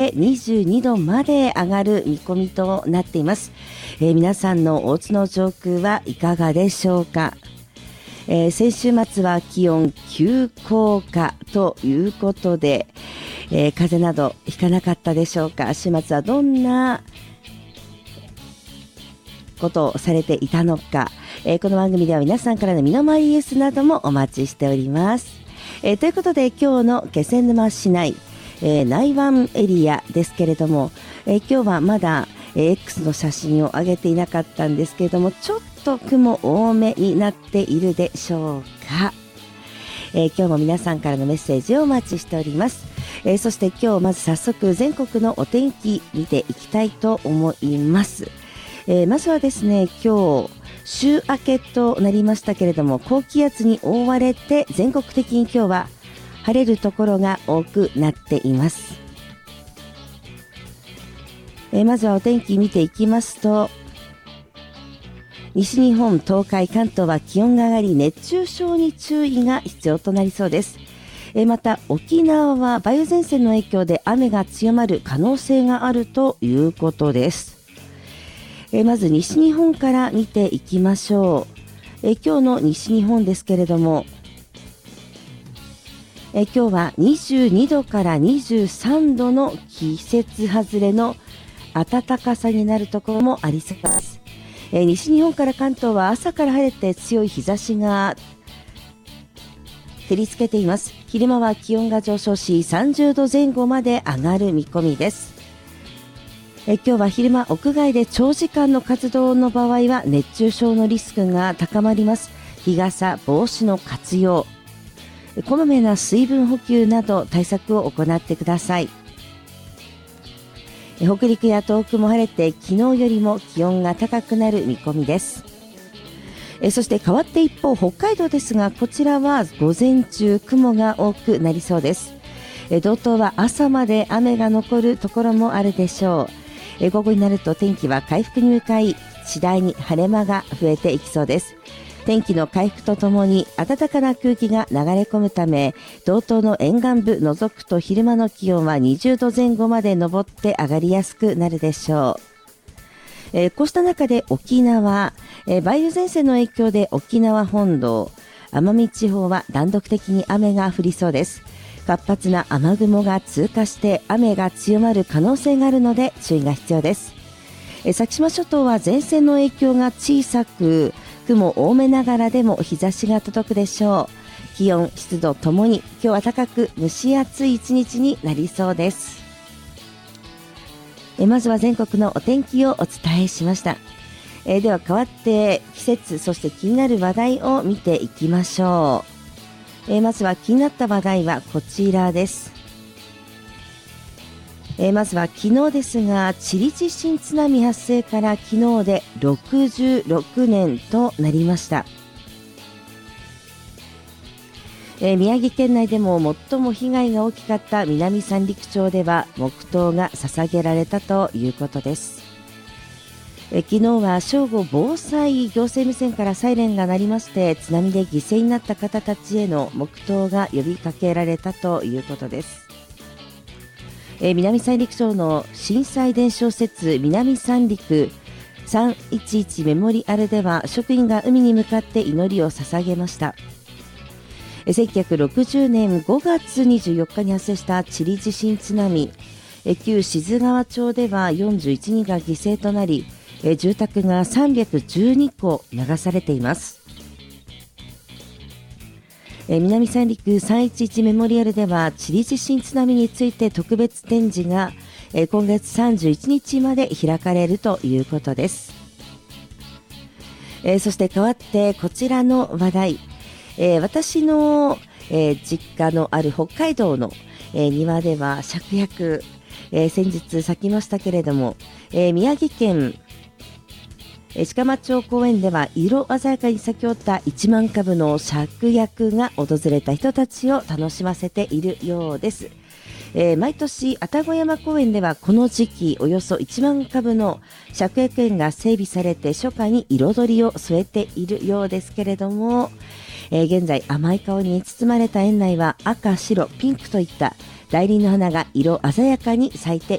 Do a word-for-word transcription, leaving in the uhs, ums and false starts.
でにじゅうにどまで上がる見込みとなっています。えー、皆さんのお家の上空はいかがでしょうか。えー、先週末は気温急降下ということで、えー、風邪などひかなかったでしょうか。週末はどんなことをされていたのか、えー、この番組では皆さんからの身の回りニュースなどもお待ちしております。えー、ということで今日の気仙沼市内、えー、内湾エリアですけれども、えー、今日はまだ、えー、X の写真を上げていなかったんですけれども、ちょっと雲多めになっているでしょうか。えー、今日も皆さんからのメッセージをお待ちしております。えー、そして今日まず早速全国のお天気見ていきたいと思います。えー、まずはですね、今日週明けとなりましたけれども、高気圧に覆われて全国的に今日は晴れるところが多くなっています。えー、まずはお天気見ていきますと、西日本、東海、関東は気温が上がり熱中症に注意が必要となりそうです。えー、また沖縄は梅雨前線の影響で雨が強まる可能性があるということです。えー、まず西日本から見ていきましょう。えー、今日の西日本ですけれども、えー、今日はにじゅうにどからにじゅうさんどの季節外れの暖かさになるところもありそうです。えー、西日本から関東は朝から晴れて強い日差しが照りつけています。昼間は気温が上昇しさんじゅうどぜん後まで上がる見込みです。え今日は昼間屋外で長時間の活動の場合は熱中症のリスクが高まります。日傘、帽子の活用、こまめな水分補給など対策を行ってください。北陸や東北も晴れて昨日よりも気温が高くなる見込みです。えそして変わって一方北海道ですが、こちらは午前中雲が多くなりそうです。え道東は朝まで雨が残るところもあるでしょう。え午後になると天気は回復に向かい次第に晴れ間が増えていきそうです。天気の回復とともに暖かな空気が流れ込むため、道東の沿岸部除くと昼間の気温はにじゅうどぜん後まで上って上がりやすくなるでしょう。えー、こうした中で沖縄、えー、梅雨前線の影響で沖縄本島、奄美地方は断続的に雨が降りそうです。活発な雨雲が通過して雨が強まる可能性があるので注意が必要です。えー、先島諸島は前線の影響が小さく雲多めながらでも日差しが届くでしょう。気温、湿度ともに今日は高く蒸し暑い一日になりそうです。えまずは全国のお天気をお伝えしました。えでは変わって季節、そして気になる話題を見ていきましょう。えまずは気になった話題はこちらです。えまずは昨日ですが、チリ地震津波発生から昨日でろくじゅうろくねんとなりました。えー、宮城県内でも最も被害が大きかった南三陸町では黙祷が捧げられたということです。えー、昨日は正午防災行政無線からサイレンが鳴りまして、津波で犠牲になった方たちへの黙祷が呼びかけられたということです。えー、南三陸町の震災伝承施設南三陸さんいちいちメモリアルでは職員が海に向かって祈りを捧げました。せんきゅうひゃくろくじゅうねんごがつにじゅうよっかに発生したチリ地震津波、旧志津川町ではよんじゅういちにんが犠牲となり、住宅がさんびゃくじゅうにこ流されています。南三陸さんいちいちメモリアルではチリ地震津波について特別展示が今月さんじゅういちにちまで開かれるということです。そして変わってこちらの話題、私の実家のある北海道の庭では芍薬、先日咲きましたけれども、宮城県鹿間町公園では色鮮やかに咲き誇ったいちまんかぶの芍薬が訪れた人たちを楽しませているようです。えー、毎年愛宕山公園ではこの時期およそいちまんかぶの芍薬園が整備されて初夏に彩りを添えているようですけれども、えー、現在甘い香りに包まれた園内は赤、白、ピンクといった大輪の花が色鮮やかに咲いて